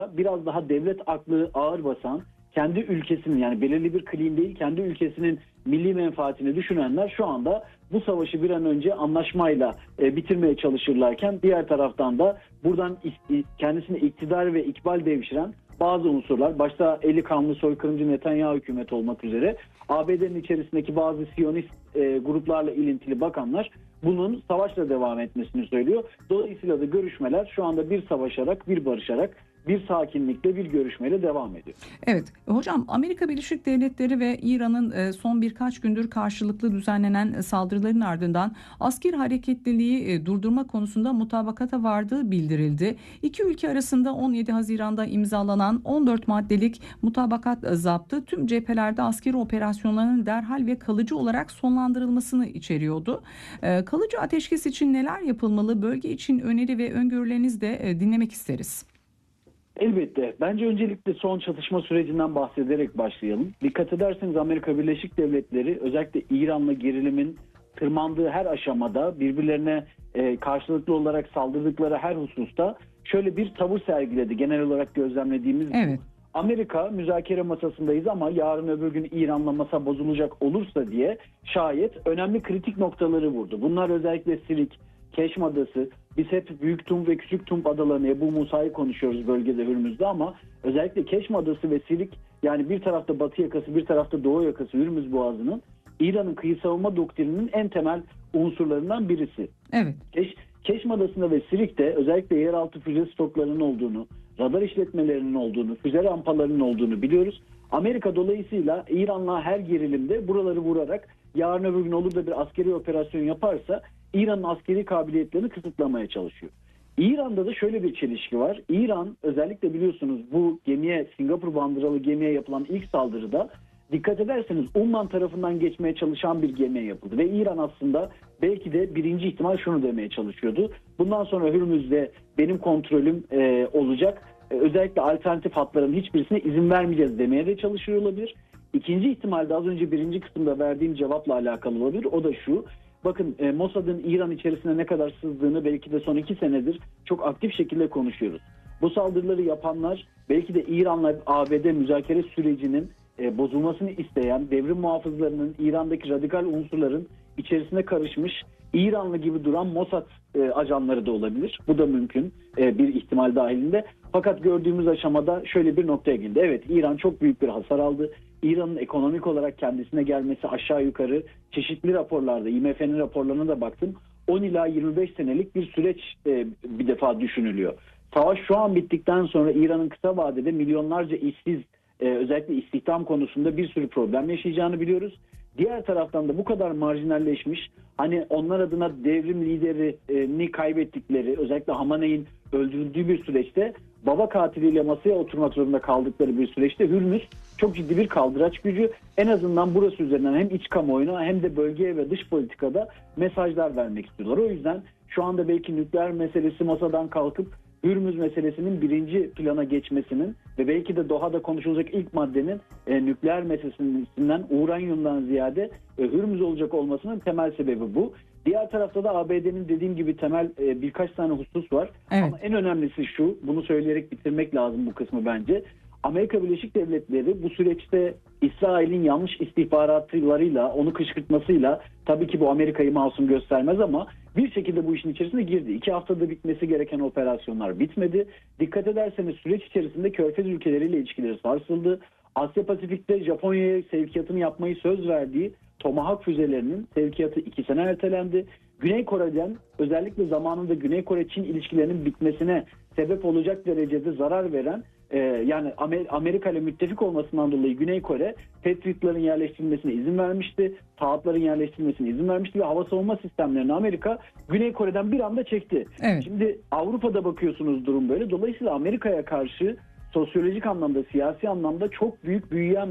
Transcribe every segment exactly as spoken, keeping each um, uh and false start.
biraz daha devlet aklı ağır basan, kendi ülkesinin, yani belirli bir kliğin değil, kendi ülkesinin milli menfaatini düşünenler şu anda bu savaşı bir an önce anlaşmayla e, bitirmeye çalışırlarken, diğer taraftan da buradan is- kendisine iktidar ve ikbal devşiren bazı unsurlar, başta eli kanlı soykırımcı Netanyahu hükümeti olmak üzere A B D'nin içerisindeki bazı Siyonist e, gruplarla ilintili bakanlar bunun savaşla devam etmesini söylüyor. Dolayısıyla da görüşmeler şu anda bir savaşarak, bir barışarak, bir sakinlikle, bir görüşmeyle devam ediyor. Evet hocam, Amerika Birleşik Devletleri ve İran'ın son birkaç gündür karşılıklı düzenlenen saldırıların ardından asker hareketliliği durdurma konusunda mutabakata vardığı bildirildi. İki ülke arasında on yedi Haziran'da imzalanan on dört maddelik mutabakat zaptı tüm cephelerde askeri operasyonların derhal ve kalıcı olarak sonlandırılmasını içeriyordu. Kalıcı ateşkes için neler yapılmalı? Bölge için öneri ve öngörülerinizi de dinlemek isteriz. Elbette. Bence öncelikle son çatışma sürecinden bahsederek başlayalım. Dikkat ederseniz Amerika Birleşik Devletleri özellikle İran'la gerilimin tırmandığı her aşamada birbirlerine e, karşılıklı olarak saldırdıkları her hususta şöyle bir tavır sergiledi. Genel olarak gözlemlediğimiz evet. bu. Amerika müzakere masasındayız ama yarın öbür gün İran'la masa bozulacak olursa diye şayet önemli kritik noktaları vurdu. Bunlar özellikle Sirik, Keşm Adası, biz hep Büyük Tum ve Küçük Tum adalarını, Ebu Musa'yı konuşuyoruz bölgede, Hürmüz'de, ama özellikle Keşm Adası ve Sirik, yani bir tarafta batı yakası, bir tarafta doğu yakası Hürmüz Boğazı'nın İran'ın kıyı savunma doktrininin en temel unsurlarından birisi. Evet. Keş, Keşm Adası'nda ve Sirik'te özellikle yeraltı füze stoklarının olduğunu, radar işletmelerinin olduğunu, füze rampalarının olduğunu biliyoruz. Amerika dolayısıyla İran'la her gerilimde buraları vurarak yarın öbür gün olur da bir askeri operasyon yaparsa İran'ın askeri kabiliyetlerini kısıtlamaya çalışıyor. İran'da da şöyle bir çelişki var. İran özellikle biliyorsunuz bu gemiye, Singapur bandıralı gemiye yapılan ilk saldırıda dikkat ederseniz Umman tarafından geçmeye çalışan bir gemiye yapıldı. Ve İran aslında belki de birinci ihtimal şunu demeye çalışıyordu. Bundan sonra Hürmüz'de benim kontrolüm e, olacak. E, özellikle alternatif hatların hiçbirisine izin vermeyeceğiz demeye de çalışıyor olabilir. İkinci ihtimal de az önce birinci kısımda verdiğim cevapla alakalı olabilir. O da şu. Bakın e, Mossad'ın İran içerisine ne kadar sızdığını belki de son iki senedir çok aktif şekilde konuşuyoruz. Bu saldırıları yapanlar belki de İran'la A B D müzakere sürecinin e, bozulmasını isteyen, devrim muhafızlarının, İran'daki radikal unsurların içerisine karışmış İranlı gibi duran Mossad e, ajanları da olabilir. Bu da mümkün e, bir ihtimal dahilinde. Fakat gördüğümüz aşamada şöyle bir noktaya geldi. Evet, İran çok büyük bir hasar aldı. İran'ın ekonomik olarak kendisine gelmesi aşağı yukarı çeşitli raporlarda, I M F'nin raporlarına da baktım, on ila yirmi beş senelik bir süreç e, bir defa düşünülüyor. Savaş şu an bittikten sonra İran'ın kısa vadede milyonlarca işsiz, e, özellikle istihdam konusunda bir sürü problem yaşayacağını biliyoruz. Diğer taraftan da bu kadar marjinalleşmiş, hani onlar adına devrim liderini kaybettikleri, özellikle Hamaney'in öldürüldüğü bir süreçte baba katiliyle masaya oturmak zorunda kaldıkları bir süreçte Hürmüz çok ciddi bir kaldıraç gücü. En azından burası üzerinden hem iç kamuoyuna hem de bölgeye ve dış politikada mesajlar vermek istiyorlar. O yüzden şu anda belki nükleer meselesi masadan kalkıp Hürmüz meselesinin birinci plana geçmesinin ve belki de Doha'da konuşulacak ilk maddenin e, nükleer meselesinden, uranyumdan ziyade e, Hürmüz olacak olmasının temel sebebi bu. Diğer tarafta da A B D'nin dediğim gibi temel e, birkaç tane husus var. Evet. Ama en önemlisi şu, bunu söyleyerek bitirmek lazım bu kısmı bence. Amerika Birleşik Devletleri bu süreçte İsrail'in yanlış istihbaratlarıyla, onu kışkırtmasıyla, tabii ki bu Amerika'yı masum göstermez ama bir şekilde bu işin içerisine girdi. İki haftada bitmesi gereken operasyonlar bitmedi. Dikkat ederseniz süreç içerisinde Körfez ülkeleriyle ilişkileri sarsıldı. Asya Pasifik'te Japonya'ya sevkiyatını yapmayı söz verdiği Tomahawk füzelerinin sevkiyatı iki sene ertelendi. Güney Kore'den özellikle zamanında Güney Kore-Çin ilişkilerinin bitmesine sebep olacak derecede zarar veren, e, yani Amerika ile müttefik olmasından dolayı Güney Kore Patriot'ların yerleştirilmesine izin vermişti. Taatların yerleştirilmesine izin vermişti ve hava savunma sistemlerini Amerika Güney Kore'den bir anda çekti. Evet. Şimdi Avrupa'da bakıyorsunuz durum böyle. Dolayısıyla Amerika'ya karşı sosyolojik anlamda, siyasi anlamda çok büyük büyüyen bir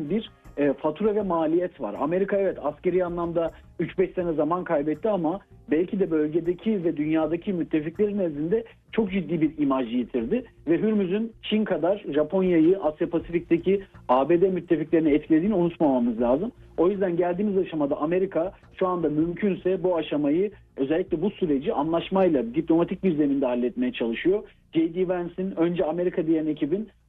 e, fatura ve maliyet var. Amerika evet askeri anlamda üç beş sene zaman kaybetti ama belki de bölgedeki ve dünyadaki müttefiklerin nezdinde çok ciddi bir imaj yitirdi. Ve Hürmüz'ün Çin kadar Japonya'yı, Asya Pasifik'teki A B D müttefiklerini etkilediğini unutmamamız lazım. O yüzden geldiğimiz aşamada Amerika şu anda mümkünse bu aşamayı, özellikle bu süreci anlaşmayla, diplomatik bir zeminde halletmeye çalışıyor. J D. Vance'in, önce Amerika diyen ekibin